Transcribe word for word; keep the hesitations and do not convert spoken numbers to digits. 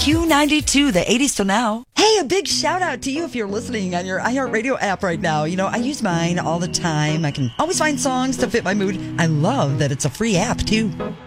Q ninety-two, the eighties till now. Hey, a big shout out to you if you're listening on your iHeartRadio app right now. You know, I use mine all the time. I can always find songs to fit my mood. I love that it's a free app, too.